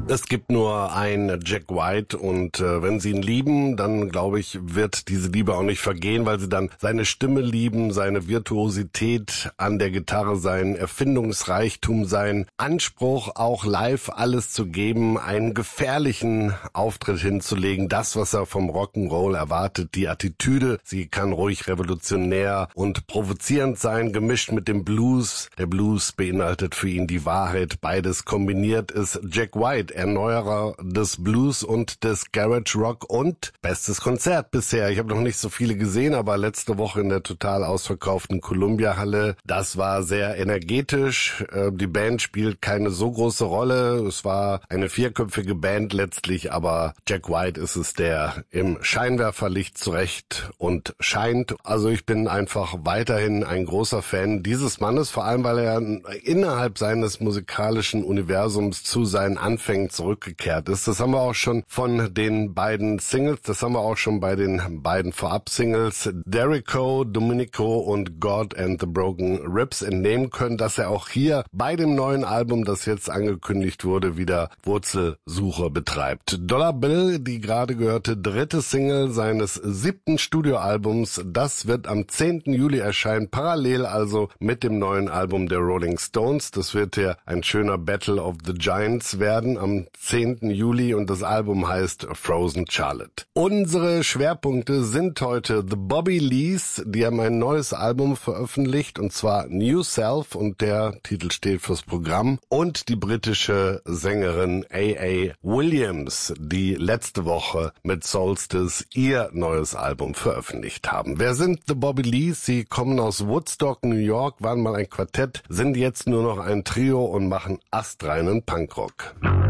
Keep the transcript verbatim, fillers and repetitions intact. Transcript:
Es gibt nur einen Jack White und äh, wenn Sie ihn lieben, dann glaube ich, wird diese Liebe auch nicht vergehen, weil Sie dann seine Stimme lieben, seine Virtuosität an der Gitarre, sein Erfindungsreichtum, sein Anspruch, auch live alles zu geben, einen gefährlichen Auftritt hinzulegen, das, was er vom Rock'n'Roll erwartet, die Attitüde, sie kann ruhig revolutionär und provozierend sein, gemischt mit dem Blues. Der Blues beinhaltet für ihn die Wahrheit, beides kombiniert ist Jack White, Erneuerer des Blues und des Garage Rock und bestes Konzert bisher. Ich habe noch nicht so viele gesehen, aber letzte Woche in der total ausverkauften Columbia Halle, das war sehr energetisch. Die Band spielt keine so große Rolle. Es war eine vierköpfige Band letztlich, aber Jack White ist es, der im Scheinwerferlicht zurecht und scheint. Also ich bin einfach weiterhin ein großer Fan dieses Mannes, vor allem weil er innerhalb seines musikalischen Universums zu seinen Anfängen zurückgekehrt ist. Das haben wir auch schon von den beiden Singles, das haben wir auch schon bei den beiden Vorab-Singles Derico, Domenico und God and the Broken Ribs entnehmen können, dass er auch hier bei dem neuen Album, das jetzt angekündigt wurde, wieder Wurzelsuche betreibt. Dollar Bill, die gerade gehörte dritte Single seines siebten Studioalbums, das wird am zehnten Juli erscheinen, parallel also mit dem neuen Album der Rolling Stones. Das wird ja ein schöner Battle of the Giants werden am zehnten Juli und das Album heißt Frozen Charlotte. Unsere Schwerpunkte sind heute The Bobby Lees, die haben ein neues Album veröffentlicht und zwar New Self und der Titel steht fürs Programm und die britische Sängerin A A Williams, die letzte Woche mit Solstice ihr neues Album veröffentlicht haben. Wer sind The Bobby Lees? Sie kommen aus Woodstock, New York, waren mal ein Quartett, sind jetzt nur noch ein Trio und machen astreinen Punkrock.